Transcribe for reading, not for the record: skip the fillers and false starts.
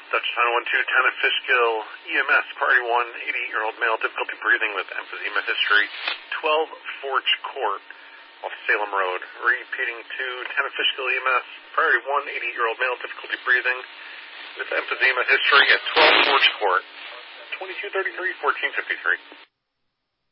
Dutch Tunnel 12, Town of Fishkill, EMS, Priority 1, 88-year-old male, difficulty breathing with emphysema history, 12 Forge Court, off Salem Road. Repeating to Town of Fishkill, EMS, Priority 1, 88-year-old male, difficulty breathing with emphysema history at 12 Forge Court, 2233, 1453.